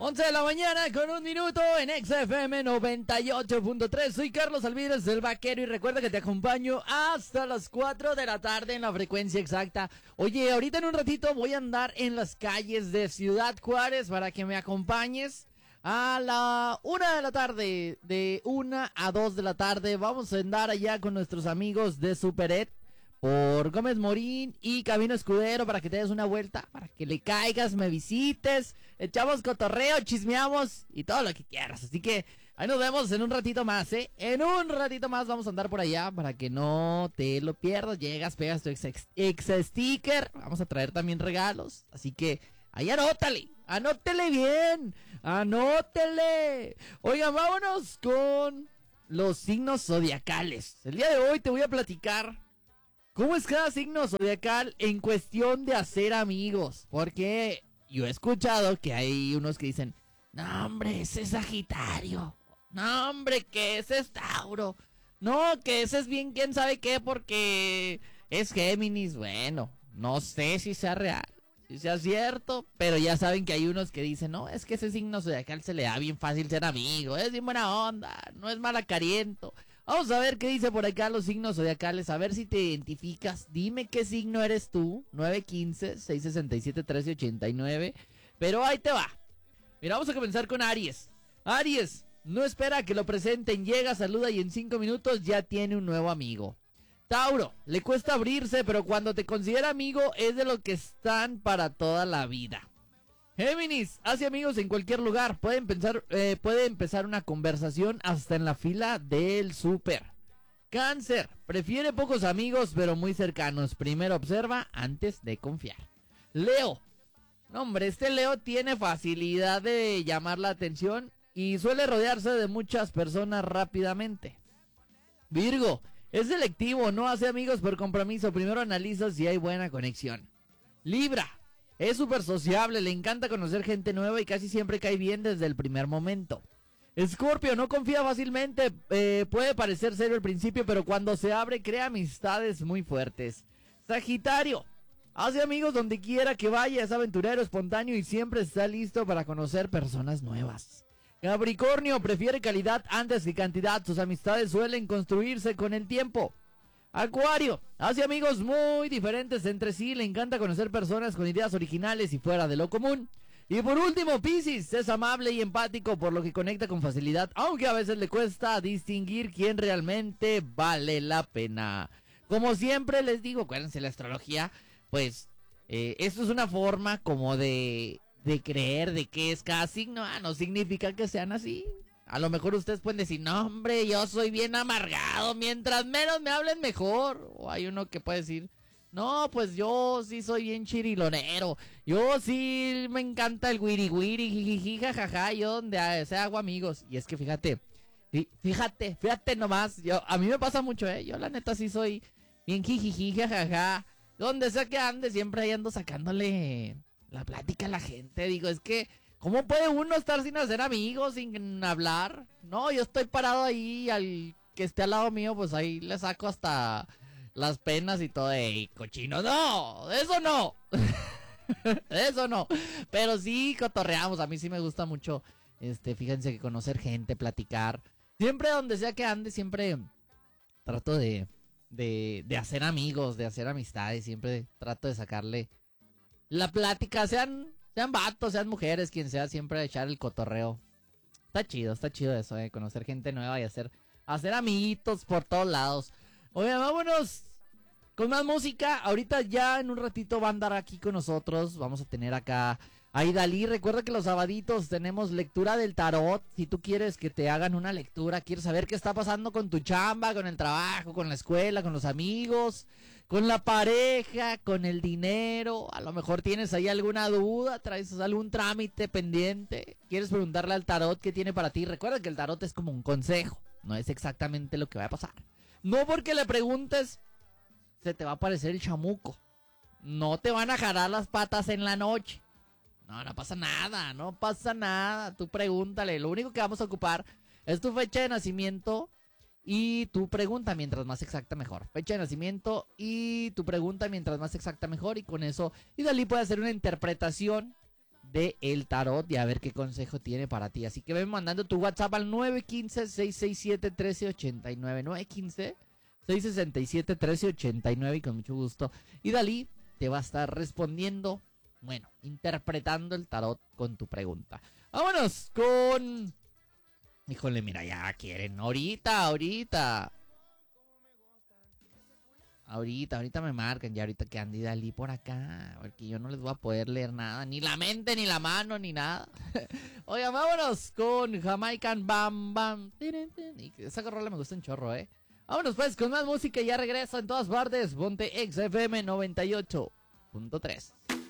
11 de la mañana con 1 minuto en XFM 98.3. Soy Carlos Alvídez del Vaquero y recuerda que te acompaño hasta las 4 de la tarde en la frecuencia exacta. Oye, ahorita en un ratito voy a andar en las calles de Ciudad Juárez para que me acompañes. A la 1 de la tarde, de 1 a 2 de la tarde, vamos a andar allá con nuestros amigos de Superet por Gómez Morín y Camino Escudero para que te des una vuelta, para que le caigas, me visites, echamos cotorreo, chismeamos y todo lo que quieras. Así que ahí nos vemos en un ratito más, ¿eh? En un ratito más vamos a andar por allá para que no te lo pierdas. Llegas, pegas tu ex sticker, vamos a traer también regalos, así que ahí anótele bien, anótele. Oigan, vámonos con los signos zodiacales. El día de hoy te voy a platicar cómo es cada signo zodiacal en cuestión de hacer amigos. Porque yo he escuchado que hay unos que dicen, no hombre, ese es Sagitario, no hombre, que ese es Tauro, no, que ese es bien quién sabe qué porque es Géminis. Bueno, no sé si sea real, si sea cierto, pero ya saben que hay unos que dicen, no, es que ese signo zodiacal se le da bien fácil ser amigo, es bien buena onda, no es malacariento. Vamos a ver qué dice por acá los signos zodiacales, a ver si te identificas. Dime qué signo eres tú, 915-667-1389. Pero ahí te va. Mira, vamos a comenzar con Aries. Aries, no espera a que lo presenten, llega, saluda y en 5 minutos ya tiene un nuevo amigo. Tauro, le cuesta abrirse, pero cuando te considera amigo es de los que están para toda la vida. Géminis, hace amigos en cualquier lugar, puede empezar una conversación hasta en la fila del súper. Cáncer, prefiere pocos amigos pero muy cercanos, primero observa antes de confiar. Leo, no hombre, este Leo tiene facilidad de llamar la atención y suele rodearse de muchas personas rápidamente. Virgo, es selectivo, no hace amigos por compromiso, primero analiza si hay buena conexión. Libra, es súper sociable, le encanta conocer gente nueva y casi siempre cae bien desde el primer momento. Escorpio, no confía fácilmente, puede parecer serio al principio, pero cuando se abre crea amistades muy fuertes. Sagitario, hace amigos donde quiera que vaya, es aventurero, espontáneo y siempre está listo para conocer personas nuevas. Capricornio, prefiere calidad antes que cantidad, sus amistades suelen construirse con el tiempo. Acuario, hace amigos muy diferentes entre sí, le encanta conocer personas con ideas originales y fuera de lo común. Y por último, Piscis, es amable y empático, por lo que conecta con facilidad, aunque a veces le cuesta distinguir quién realmente vale la pena. Como siempre les digo, acuérdense, la astrología, pues, esto es una forma como de creer de qué es cada signo, no significa que sean así. A lo mejor ustedes pueden decir, no hombre, yo soy bien amargado, mientras menos me hablen mejor. O hay uno que puede decir, no, pues yo sí soy bien chirilonero, yo sí me encanta el wiri wiri, jijiji, jajaja, yo donde sea hago amigos. Y es que fíjate nomás, a mí me pasa mucho, yo la neta sí soy bien jijiji, jajaja, donde sea que ande siempre ahí ando sacándole la plática a la gente. Digo, es que ¿cómo puede uno estar sin hacer amigos, sin hablar? No, yo estoy parado ahí, al que esté al lado mío, pues ahí le saco hasta las penas y todo. ¡Ey, cochino! ¡No! ¡Eso no! ¡Eso no! Pero sí cotorreamos, a mí sí me gusta mucho, fíjense que conocer gente, platicar. Siempre donde sea que ande, siempre trato de hacer amigos, de hacer amistades, siempre trato de sacarle la plática, sean vatos, sean mujeres, quien sea, siempre echar el cotorreo. Está chido eso, conocer gente nueva y hacer amiguitos por todos lados. Oye, vámonos con más música. Ahorita ya en un ratito va a andar aquí con nosotros. Vamos a tener acá a Idalí. Recuerda que los sabaditos tenemos lectura del tarot. Si tú quieres que te hagan una lectura, quieres saber qué está pasando con tu chamba, con el trabajo, con la escuela, con los amigos, con la pareja, con el dinero. A lo mejor tienes ahí alguna duda, traes algún trámite pendiente, quieres preguntarle al tarot qué tiene para ti. Recuerda que el tarot es como un consejo, no es exactamente lo que va a pasar. No porque le preguntes se te va a aparecer el chamuco, no te van a jalar las patas en la noche. No pasa nada, tú pregúntale. Lo único que vamos a ocupar es tu fecha de nacimiento y tu pregunta, mientras más exacta mejor. Fecha de nacimiento y tu pregunta, mientras más exacta mejor. Y con eso Idalí puede hacer una interpretación de el tarot y a ver qué consejo tiene para ti. Así que ven mandando tu WhatsApp al 915-667-1389. 915-667-1389 y con mucho gusto. Y Dalí te va a estar respondiendo, bueno, interpretando el tarot con tu pregunta. Vámonos con... Híjole, mira, ya quieren. Ahorita me marcan, ya ahorita que Andy Dalí por acá, porque yo no les voy a poder leer nada, ni la mente, ni la mano, ni nada. Oigan, vámonos con Jamaican Bam Bam. Y esa rola me gusta un chorro, Vámonos pues con más música y ya regreso en todas partes. Ponte XFM 98.3.